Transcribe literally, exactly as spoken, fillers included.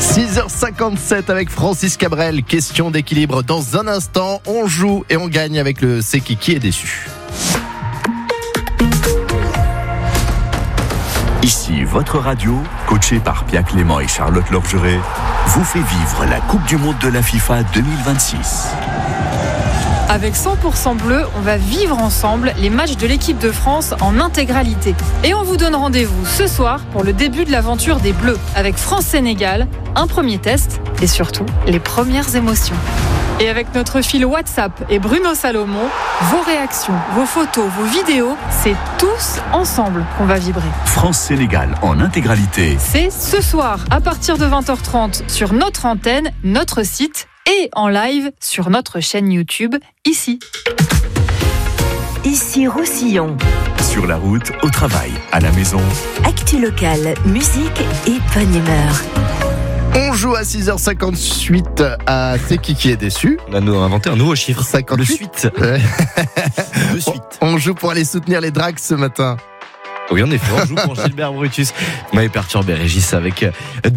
six heures cinquante-sept avec Francis Cabrel. Question d'équilibre dans un instant. On joue et on gagne avec le C'est qui qui est déçu. Ici votre radio, coaché par Pia Clément et Charlotte Lorgeret, vous fait vivre la Coupe du Monde de la FIFA deux mille vingt-six. Avec cent pour cent bleu, on va vivre ensemble les matchs de l'équipe de France en intégralité. Et on vous donne rendez-vous ce soir pour le début de l'aventure des Bleus, avec France-Sénégal, un premier test et surtout les premières émotions. Et avec notre fil WhatsApp et Bruno Salomon, vos réactions, vos photos, vos vidéos, c'est tous ensemble qu'on va vibrer. France-Sénégal en intégralité. C'est ce soir à partir de vingt heures trente sur notre antenne, notre site et en live sur notre chaîne YouTube, ici. Ici Roussillon. Sur la route, au travail, à la maison. Actu locale, musique et bonne humeur. On joue à six heures cinquante-huit à C'est qui qui est déçu. On a nous inventé un nouveau chiffre. cinquante-huit. Le suite. Ouais. Le suite. On joue pour aller soutenir les Drags ce matin. Oui, en effet, on joue pour Gilbert Brutus. Vous m'avez perturbé, Régis, avec